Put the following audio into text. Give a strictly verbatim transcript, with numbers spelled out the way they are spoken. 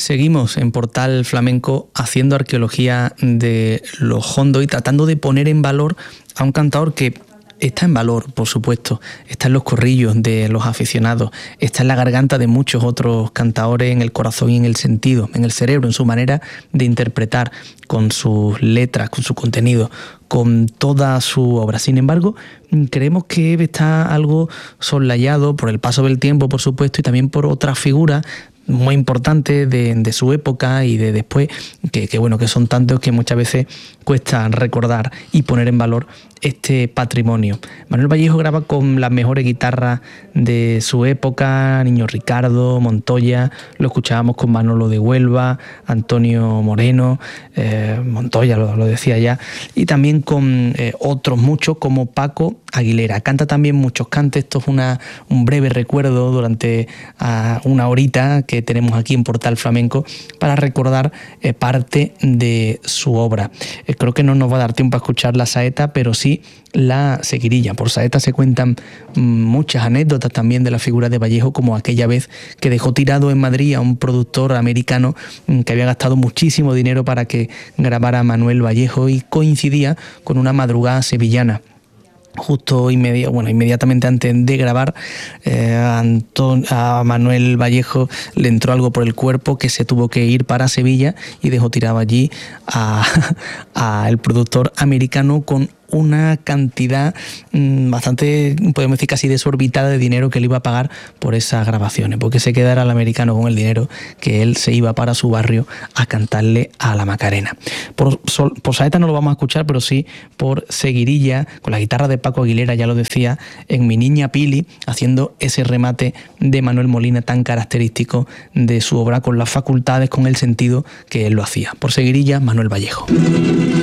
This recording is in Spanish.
Seguimos en Portal Flamenco haciendo arqueología de lo hondo y tratando de poner en valor a un cantador que está en valor, por supuesto, está en los corrillos de los aficionados, está en la garganta de muchos otros cantadores, en el corazón y en el sentido, en el cerebro, en su manera de interpretar, con sus letras, con su contenido, con toda su obra. Sin embargo, creemos que está algo soslayado por el paso del tiempo, por supuesto, y también por otras figuras muy importantes de, de su época y de después, que, que bueno, que son tantos que muchas veces cuesta recordar y poner en valor este patrimonio. Manuel Vallejo graba con las mejores guitarras de su época, Niño Ricardo, Montoya, lo escuchábamos con Manolo de Huelva, Antonio Moreno, eh, Montoya lo, lo decía ya, y también con eh, otros muchos como Paco Aguilera. Canta también muchos cantes, esto es una, un breve recuerdo durante uh, una horita que tenemos aquí en Portal Flamenco para recordar eh, parte de su obra. Eh, creo que no nos va a dar tiempo a escuchar la saeta, pero sí la seguirilla. Por saeta se cuentan muchas anécdotas también de la figura de Vallejo, como aquella vez que dejó tirado en Madrid a un productor americano que había gastado muchísimo dinero para que grabara a Manuel Vallejo y coincidía con una madrugada sevillana. Justo inmedi- bueno, inmediatamente antes de grabar, eh, a, Anton- a Manuel Vallejo le entró algo por el cuerpo que se tuvo que ir para Sevilla y dejó tirado allí a, a el productor americano con una cantidad mmm, bastante, podemos decir, casi desorbitada de dinero que le iba a pagar por esas grabaciones, porque se quedara el americano con el dinero que él se iba para su barrio a cantarle a la Macarena. Por, sol, por saeta no lo vamos a escuchar, pero sí por seguirilla, con la guitarra de Paco Aguilera, ya lo decía, en Mi Niña Pili, haciendo ese remate de Manuel Molina tan característico de su obra, con las facultades, con el sentido que él lo hacía. Por seguirilla, Manuel Vallejo.